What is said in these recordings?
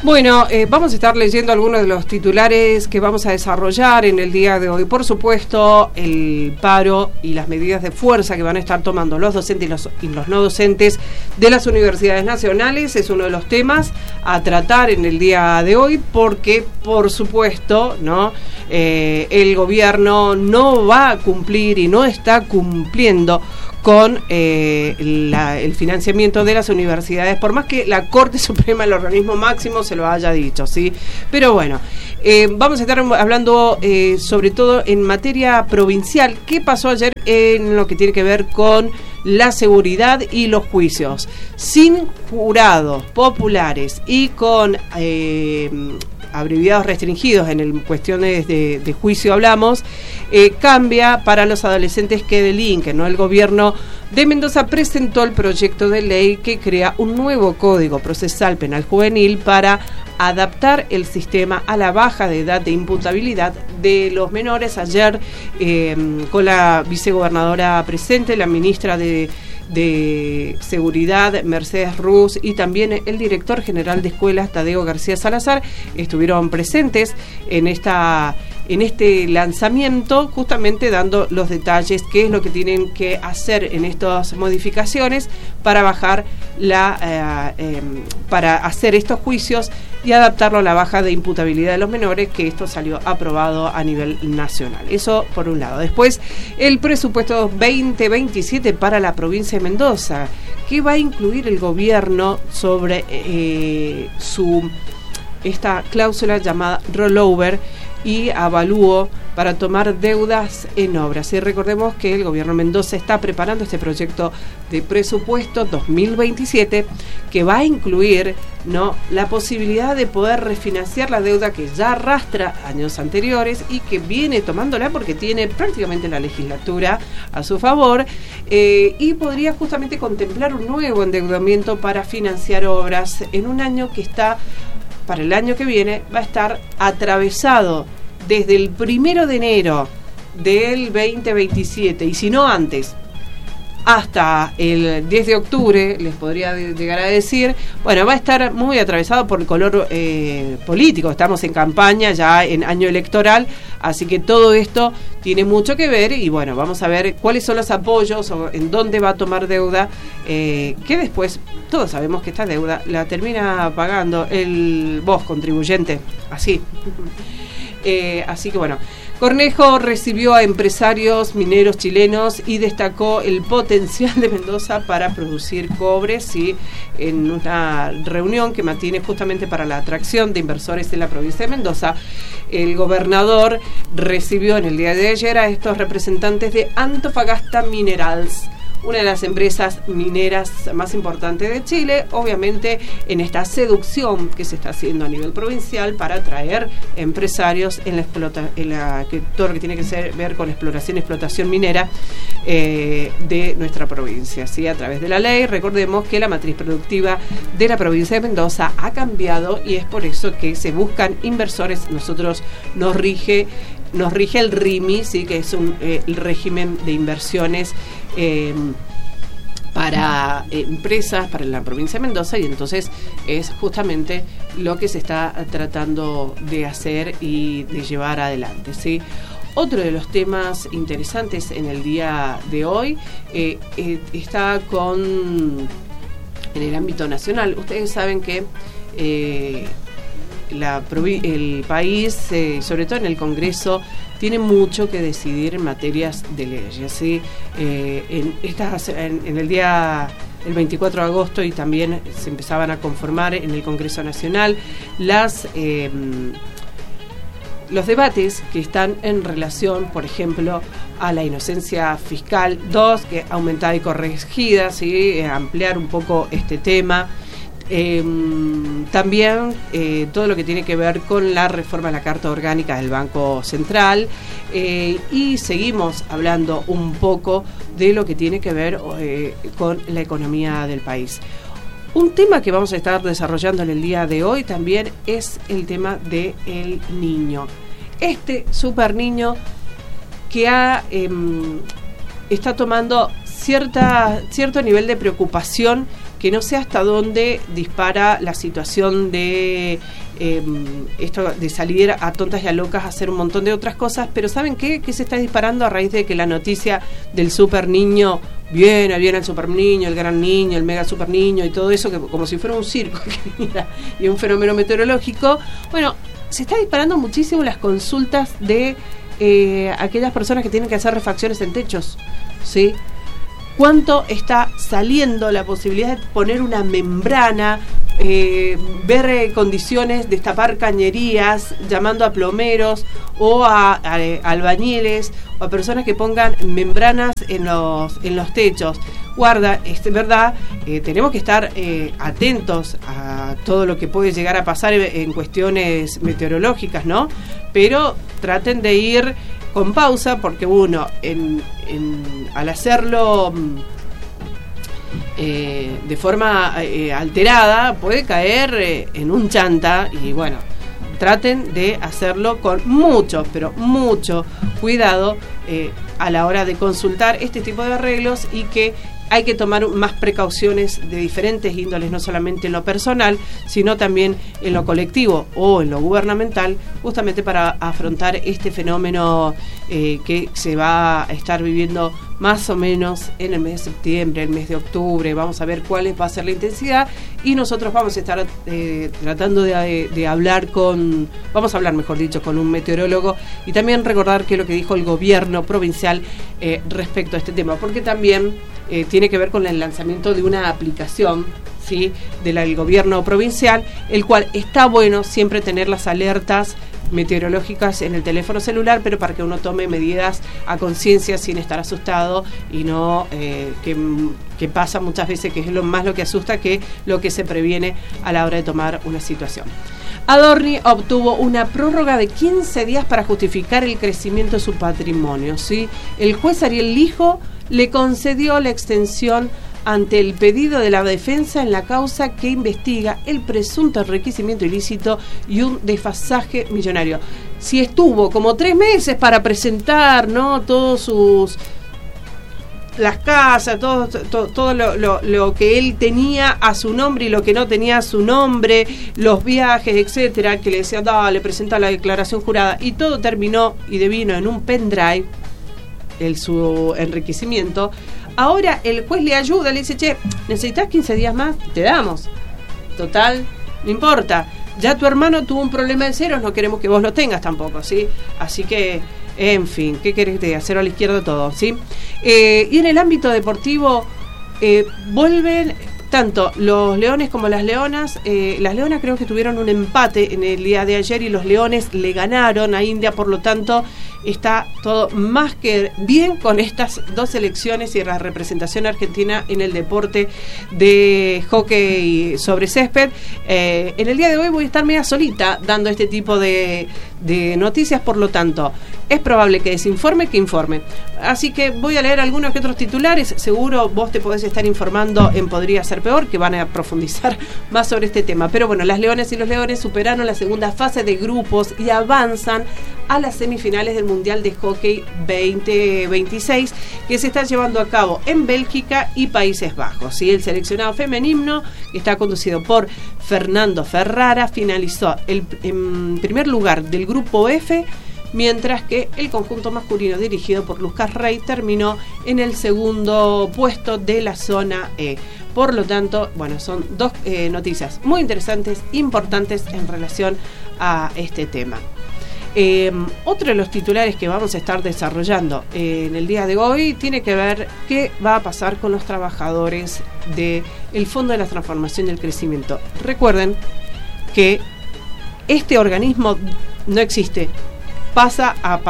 Bueno, vamos a estar leyendo algunos de los titulares que vamos a desarrollar en el día de hoy. Por supuesto, el paro y las medidas de fuerza que van a estar tomando los docentes y los no docentes de las universidades nacionales es uno de los temas a tratar en el día de hoy, porque, por supuesto, ¿no? El gobierno no va a cumplir y no está cumpliendo con el financiamiento de las universidades, por más que la Corte Suprema, el organismo máximo, se lo haya dicho, ¿sí? Pero bueno, vamos a estar hablando sobre todo en materia provincial. ¿Qué pasó ayer en lo que tiene que ver con la seguridad y los juicios? Sin jurados populares y con abreviados restringidos en cuestiones de juicio hablamos, cambia para los adolescentes que delinquen, ¿no? El gobierno de Mendoza presentó el proyecto de ley que crea un nuevo Código Procesal Penal Juvenil para adaptar el sistema a la baja de edad de imputabilidad de los menores. Ayer, con la vicegobernadora presente, la ministra de Seguridad, Mercedes Ruz, y también el director general de escuelas, Tadeo García Salazar, estuvieron presentes en este lanzamiento, justamente dando los detalles, qué es lo que tienen que hacer en estas modificaciones para bajar para hacer estos juicios y adaptarlo a la baja de imputabilidad de los menores, que esto salió aprobado a nivel nacional. Eso por un lado. Después, el presupuesto 2027 para la provincia de Mendoza, que va a incluir el gobierno sobre esta cláusula llamada rollover y avalúo para tomar deudas en obras. Y recordemos que el gobierno de Mendoza está preparando este proyecto de presupuesto 2027 que va a incluir, ¿no?, la posibilidad de poder refinanciar la deuda que ya arrastra años anteriores y que viene tomándola porque tiene prácticamente la legislatura a su favor, y podría justamente contemplar un nuevo endeudamiento para financiar obras en un año que está, para el año que viene, va a estar atravesado desde el 1 de enero del 2027, y si no antes, hasta el 10 de octubre, les podría llegar a decir, bueno, va a estar muy atravesado por el color político. Estamos en campaña, ya en año electoral, así que todo esto tiene mucho que ver, y bueno, vamos a ver cuáles son los apoyos o en dónde va a tomar deuda, que después todos sabemos que esta deuda la termina pagando vos, contribuyente, así. Así que bueno, Cornejo recibió a empresarios mineros chilenos y destacó el potencial de Mendoza para producir cobre, ¿sí?, en una reunión que mantiene justamente para la atracción de inversores en la provincia de Mendoza. El gobernador recibió en el día de ayer a estos representantes de Antofagasta Minerals, una de las empresas mineras más importantes de Chile, obviamente en esta seducción que se está haciendo a nivel provincial para atraer empresarios en todo lo que tiene que ver con explotación minera de nuestra provincia, ¿sí? A través de la ley, recordemos que la matriz productiva de la provincia de Mendoza ha cambiado y es por eso que se buscan inversores. Nosotros nos rige el RIMI, ¿sí?, que es el régimen de inversiones para empresas para la provincia de Mendoza, y entonces es justamente lo que se está tratando de hacer y de llevar adelante, ¿sí? Otro de los temas interesantes en el día de hoy está en el ámbito nacional. Ustedes saben que el país, sobre todo en el Congreso, tiene mucho que decidir en materias de leyes, ¿sí? En el día el 24 de agosto, y también se empezaban a conformar en el Congreso Nacional los debates que están en relación, por ejemplo, a la inocencia fiscal 2, que aumentada y corregida, ¿sí? Ampliar un poco este tema. También todo lo que tiene que ver con la reforma de la Carta Orgánica del Banco Central, y seguimos hablando un poco de lo que tiene que ver con la economía del país. Un tema que vamos a estar desarrollando en el día de hoy también es el tema del niño. Este super niño que está tomando cierto nivel de preocupación, que que no sé hasta dónde dispara la situación de esto de salir a tontas y a locas a hacer un montón de otras cosas, pero ¿saben qué? Que se está disparando a raíz de que la noticia del super niño, viene el super niño, el gran niño, el mega super niño y todo eso, que como si fuera un circo y un fenómeno meteorológico. Bueno, se está disparando muchísimo las consultas de aquellas personas que tienen que hacer refacciones en techos, ¿sí? ¿Cuánto está saliendo la posibilidad de poner una membrana, ver condiciones, destapar cañerías, llamando a plomeros o a albañiles o a personas que pongan membranas en los techos? Guarda, es verdad, tenemos que estar atentos a todo lo que puede llegar a pasar en cuestiones meteorológicas, ¿no? Pero traten de ir con pausa, porque uno al hacerlo de forma alterada puede caer en un chanta, y bueno, traten de hacerlo con mucho, pero mucho cuidado a la hora de consultar este tipo de arreglos, y que hay que tomar más precauciones de diferentes índoles, no solamente en lo personal, sino también en lo colectivo o en lo gubernamental, justamente para afrontar este fenómeno que se va a estar viviendo más o menos en el mes de septiembre, el mes de octubre. Vamos a ver cuál va a ser la intensidad, y nosotros vamos a estar tratando de hablar vamos a hablar, mejor dicho, con un meteorólogo, y también recordar qué es lo que dijo el gobierno provincial respecto a este tema, porque también tiene que ver con el lanzamiento de una aplicación, ¿sí?, del gobierno provincial, el cual está bueno siempre tener las alertas meteorológicas en el teléfono celular, pero para que uno tome medidas a conciencia sin estar asustado, y no que pasa muchas veces que es lo que asusta que lo que se previene a la hora de tomar una situación. Adorni obtuvo una prórroga de 15 días para justificar el crecimiento de su patrimonio, ¿sí? El juez Ariel Lijo le concedió la extensión ante el pedido de la defensa en la causa que investiga el presunto enriquecimiento ilícito y un desfasaje millonario. Si estuvo como 3 meses para presentar, ¿no?, las casas, todo lo que él tenía a su nombre y lo que no tenía a su nombre, los viajes, etcétera, que le decía, dale, presenta la declaración jurada, y todo terminó y devino en un pendrive su enriquecimiento. Ahora el juez le ayuda, le dice, che, ¿necesitas 15 días más? Te damos. Total, no importa. Ya tu hermano tuvo un problema de ceros, no queremos que vos lo tengas tampoco, ¿sí? Así que, en fin, ¿qué querés que te diga? Cero a la izquierda todo, ¿sí? Y en el ámbito deportivo, vuelven tanto los leones como las leonas. Las leonas creo que tuvieron un empate en el día de ayer, y los leones le ganaron a India, por lo tanto está todo más que bien con estas dos selecciones y la representación argentina en el deporte de hockey sobre césped. En el día de hoy voy a estar media solita dando este tipo de noticias, por lo tanto es probable que desinforme que informe, así que voy a leer algunos que otros titulares. Seguro vos te podés estar informando en Podría Ser Peor, que van a profundizar más sobre este tema. Pero bueno, las leonas y los leones superaron la segunda fase de grupos y avanzan a las semifinales del Mundial de Hockey 2026, que se está llevando a cabo en Bélgica y Países Bajos, ¿sí? El seleccionado femenino, que está conducido por Fernando Ferrara, finalizó en primer lugar del grupo F, mientras que el conjunto masculino dirigido por Lucas Rey terminó en el segundo puesto de la zona E. Por lo tanto, bueno, son dos noticias muy interesantes, importantes en relación a este tema. Otro de los titulares que vamos a estar desarrollando en el día de hoy tiene que ver qué va a pasar con los trabajadores del Fondo de la Transformación y el Crecimiento. Recuerden que este organismo no existe, pasa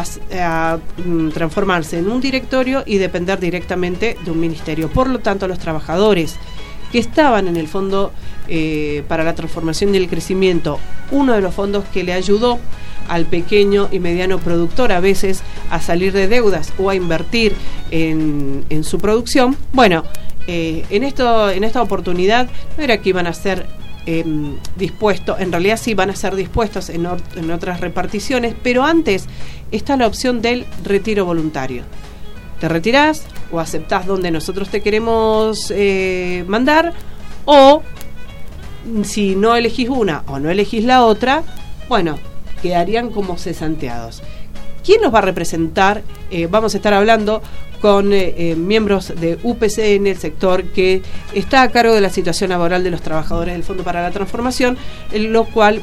a transformarse en un directorio y depender directamente de un ministerio. Por lo tanto, los trabajadores que estaban en el Fondo para la Transformación y el Crecimiento, uno de los fondos que le ayudó al pequeño y mediano productor a veces a salir de deudas o a invertir en su producción, bueno, en esta oportunidad no era que iban a ser dispuestos, en realidad sí van a ser dispuestos en otras reparticiones, pero antes está la opción del retiro voluntario. Te retirás o aceptás donde nosotros te queremos mandar, o si no elegís una o no elegís la otra, bueno, quedarían como cesanteados. ¿Quién nos va a representar? Vamos a estar hablando con miembros de UPC en el sector que está a cargo de la situación laboral de los trabajadores del Fondo para la Transformación, lo cual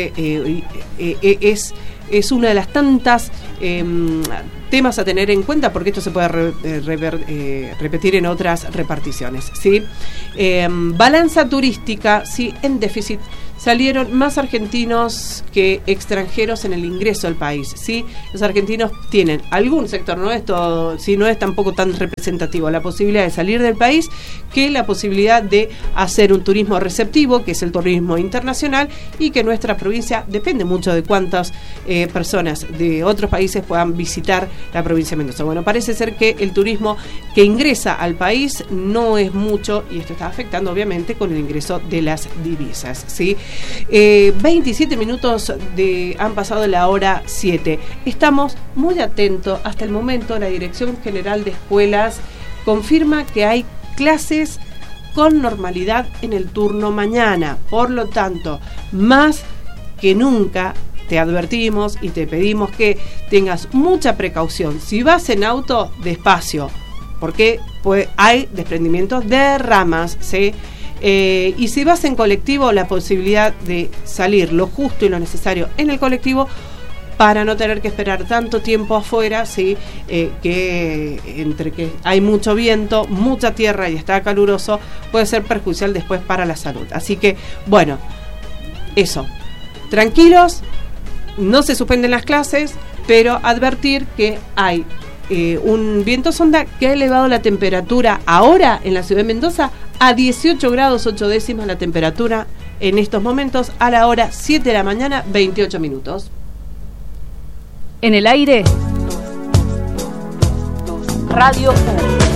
es una de las tantas temas a tener en cuenta, porque esto se puede repetir en otras reparticiones, ¿sí? Balanza turística, sí, en déficit. Salieron más argentinos que extranjeros en el ingreso al país, ¿sí? Los argentinos tienen algún sector, no es todo, sí, no es tampoco tan representativo, la posibilidad de salir del país que la posibilidad de hacer un turismo receptivo, que es el turismo internacional, y que nuestra provincia depende mucho de cuántas personas de otros países puedan visitar la provincia de Mendoza. Bueno, parece ser que el turismo que ingresa al país no es mucho, y esto está afectando obviamente con el ingreso de las divisas, ¿sí? 27 minutos han pasado de la hora 7. Estamos muy atentos. Hasta el momento la Dirección General de Escuelas confirma que hay clases con normalidad en el turno mañana. Por lo tanto, más que nunca te advertimos y te pedimos que tengas mucha precaución. Si vas en auto, despacio, porque hay desprendimientos de ramas, ¿sí? Y si vas en colectivo, la posibilidad de salir lo justo y lo necesario en el colectivo para no tener que esperar tanto tiempo afuera, ¿sí? Que entre que hay mucho viento, mucha tierra y está caluroso, puede ser perjudicial después para la salud. Así que, bueno, eso, tranquilos, no se suspenden las clases, pero advertir que hay un viento sonda que ha elevado la temperatura ahora en la ciudad de Mendoza a 18 grados 8 décimas la temperatura en estos momentos, a la hora 7 de la mañana, 28 minutos. En el aire, Radio U.